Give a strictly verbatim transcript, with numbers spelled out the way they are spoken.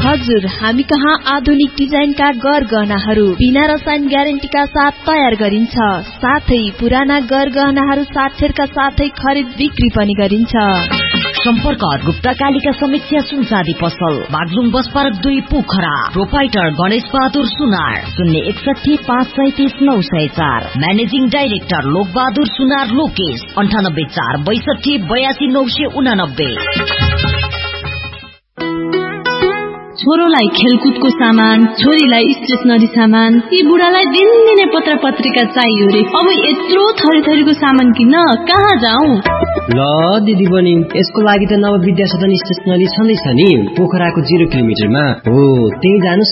हजुर, हामी कहाँ आधुनिक डिजाइनका गरगहनाहरू बिना रसायन ग्यारेन्टीका साथ तयार गरिन्छ। साथै पुराना गरगहनाहरू साक्षरका साथै खरिद बिक्री पनि गरिन्छ। सम्पर्क गुप्ता कालिका समीक्षा सुन चाँदी पसल, बागलुङ बस पार्क दुई पोखरा। प्रोपाइटर गणेश बहादुर सुनार, शून्य एकसठी पाँच सैतिस नौ सय चार। म्यानेजिङ डाइरेक्टर लोक बहादुर सुनार लोकेश, अन्ठानब्बे चार बैसठी बयासी नौ सय उनानब्बे। छोरोलाई खेलकुदको सामान, छोरीलाई स्टेसनरी सामान, यी बुढालाई दिनदिनै पत्र पत्रिका चाहियो रे। अब यत्रो थरी थरीको सामान किन्न कहाँ जाऊ? ल दिदी बहिनी, यसको लागि त नव विद्या सदन स्टेसनरी छँदैछ नि, पोखराको जिरो किलोमिटरमा हो। त्यही जानुस्